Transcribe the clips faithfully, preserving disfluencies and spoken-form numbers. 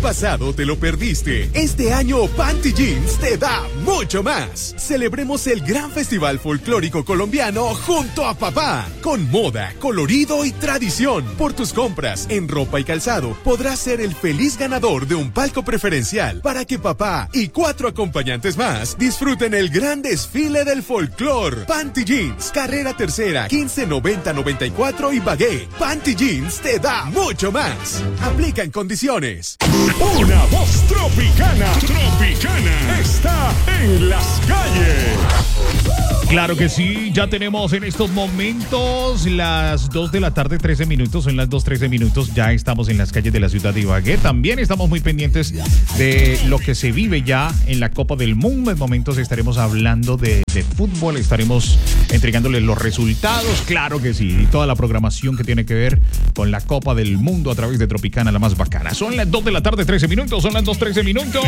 pasado te lo perdiste, este año Panty Jeans te da mucho más. Celebremos el gran festival folclórico colombiano junto a papá, con moda, colorido y tradición. Por tus compras en ropa y calzado podrás ser el feliz ganador de un palco preferencial para que papá y cuatro acompañantes más disfruten el gran desfile del folclor. Panty Jeans, carrera tercera, quince noventa noventa y cuatro y Bagué. Panty Jeans te da mucho más. Aplica en condiciones. Una voz tropicana, tropicana, está en las calles. Claro que sí, ya tenemos en estos momentos las dos de la tarde, trece minutos, son las dos trece minutos, ya estamos en las calles de la ciudad de Ibagué. También estamos muy pendientes de lo que se vive ya en la Copa del Mundo. En momentos estaremos hablando de, de fútbol, estaremos entregándoles los resultados, claro que sí, y toda la programación que tiene que ver con la Copa del Mundo a través de Tropicana, la más bacana. Son las dos de la tarde, trece minutos, son las dos trece minutos.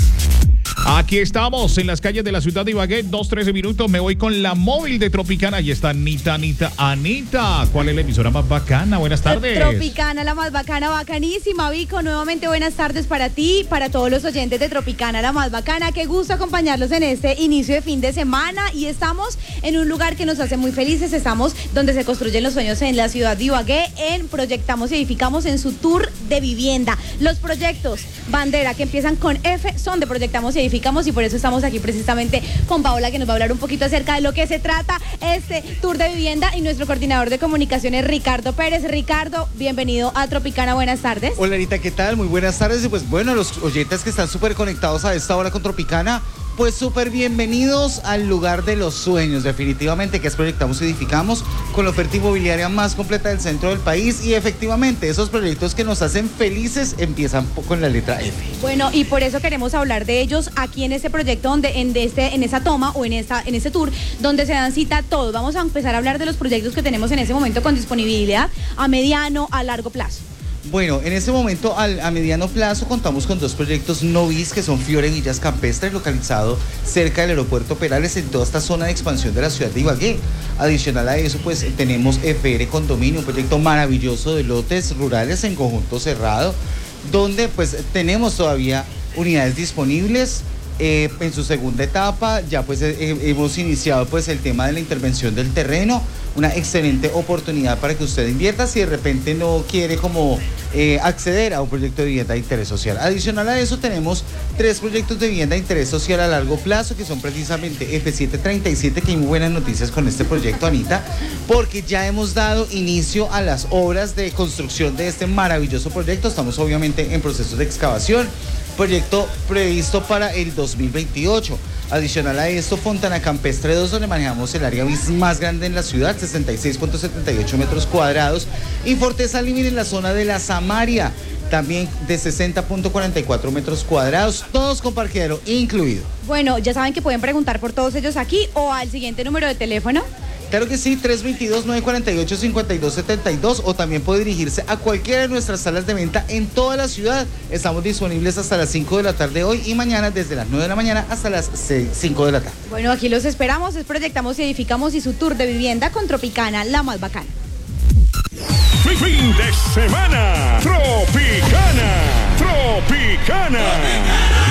Aquí estamos en las calles de la ciudad de Ibagué, dos trece minutos, me voy con la móvil de Tropicana. Ahí está Anita, Anita, Anita. ¿Cuál es la emisora más bacana? Buenas tardes. Tropicana, la más bacana, bacanísima, Vico. Nuevamente buenas tardes para ti, para todos los oyentes de Tropicana, la más bacana. Qué gusto acompañarlos en este inicio de fin de semana y estamos en un lugar que nos hace muy felices. Estamos donde se construyen los sueños en la ciudad de Ibagué, en Proyectamos y Edificamos, en su tour de vivienda. Los proyectos bandera que empiezan con F son de Proyectamos y Edificamos. Y por eso estamos aquí precisamente con Paola, que nos va a hablar un poquito acerca de lo que se trata este tour de vivienda, y nuestro coordinador de comunicaciones, Ricardo Pérez. Ricardo, bienvenido a Tropicana, buenas tardes. Hola Anita, ¿qué tal? Muy buenas tardes. Y pues bueno, los oyentes que están súper conectados a esta hora con Tropicana, pues súper bienvenidos al lugar de los sueños, definitivamente, que es Proyectamos y Edificamos, con la oferta inmobiliaria más completa del centro del país. Y efectivamente, esos proyectos que nos hacen felices empiezan con la letra F. Bueno, y por eso queremos hablar de ellos aquí en este proyecto, donde en, de este, en esa toma o en, esta, en este tour, donde se dan cita todos. Vamos a empezar a hablar de los proyectos que tenemos en ese momento con disponibilidad a mediano, a largo plazo. Bueno, en este momento al, a mediano plazo contamos con dos proyectos Novis, que son Fiore Villas Campestres, localizado cerca del aeropuerto Perales, en toda esta zona de expansión de la ciudad de Ibagué. Adicional a eso, pues tenemos F R Condominio, un proyecto maravilloso de lotes rurales en conjunto cerrado, donde pues tenemos todavía unidades disponibles. Eh, en su segunda etapa ya pues eh, hemos iniciado pues el tema de la intervención del terreno, una excelente oportunidad para que usted invierta si de repente no quiere como eh, acceder a un proyecto de vivienda de interés social. Adicional a eso tenemos tres proyectos de vivienda de interés social a largo plazo, que son precisamente F siete treinta y siete, que hay muy buenas noticias con este proyecto, Anita, porque ya hemos dado inicio a las obras de construcción de este maravilloso proyecto. Estamos obviamente en proceso de excavación, proyecto previsto para el dos mil veintiocho. Adicional a esto, Fontana Campestre dos, donde manejamos el área más grande en la ciudad, sesenta y seis punto setenta y ocho metros cuadrados, y Forteza Living en la zona de la Samaria, también de sesenta punto cuarenta y cuatro metros cuadrados, todos con parqueadero incluido. Bueno, ya saben que pueden preguntar por todos ellos aquí o al siguiente número de teléfono. Claro que sí, tres dos dos, nueve cuatro ocho, cinco dos siete dos, o también puede dirigirse a cualquiera de nuestras salas de venta en toda la ciudad. Estamos disponibles hasta las cinco de la tarde hoy y mañana desde las nueve de la mañana hasta las cinco de la tarde. Bueno, aquí los esperamos, es Proyectamos y Edificamos y su tour de vivienda con Tropicana, la más bacana. Fin de semana, Tropicana, Tropicana.